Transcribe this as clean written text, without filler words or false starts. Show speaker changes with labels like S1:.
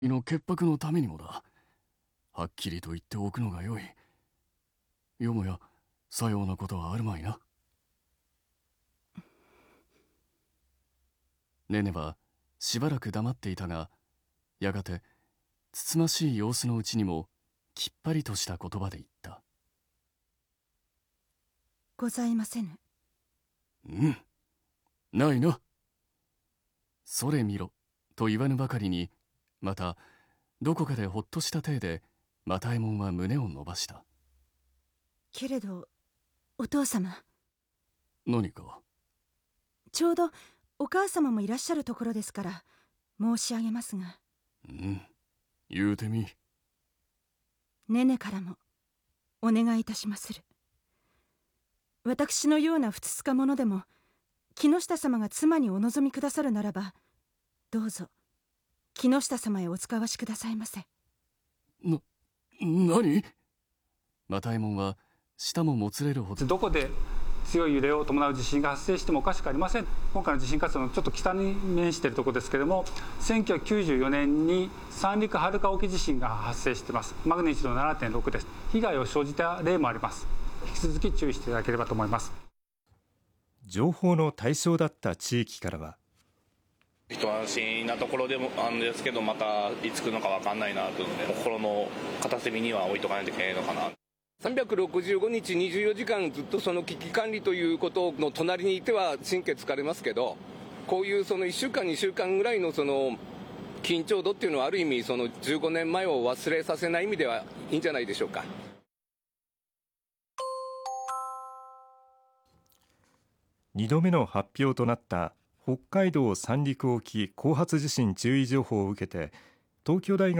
S1: の潔白のためにもだ。はっきりと言っておくのがよい。よもやさようなことはあるまいな。ネネはしばらく黙っていたが、やがてつつましい様子のうちにもきっぱりとした言葉で言った。
S2: ございませぬ。
S1: うん、ないな。それ見ろと言わぬばかりに、またどこかでほっとした体で又右衛門は胸を伸ばした。
S2: けれどお父様、
S1: 何か。
S2: ちょうどお母様もいらっしゃるところですから申し上げますが。
S1: うん、言うてみ。
S2: ネネからもお願いいたしまする。私のようなふつつか者でも木下様が妻にお望みくださるならば、どうぞ木下様へお使わしくださいませ。
S1: 何？又右衛門は舌ももつれるほど。
S3: どこで強い揺れを伴う地震が発生してもおかしくありません。今回の地震活動のちょっと北に面しているところですけれども、1994年に三陸はるか沖地震が発生しています。マグニチュード 7.6 です。被害を生じた例もあります。引き続き注意していただければと思います。
S4: 情報の対象だった地域からは、
S5: 一安心なところでもですけど、またいつ来るのか分かんないなというので、心の片隅には置いとかないといけないのかな。
S6: 365日24時間ずっとその危機管理ということの隣にいては神経疲れますけど、こういうその1週間2週間ぐらいのその緊張度っていうのはある意味その15年前を忘れさせない意味ではいいんじゃないでしょうか。
S4: 2度目の発表となった北海道三陸沖後発地震注意情報を受けて、東京大学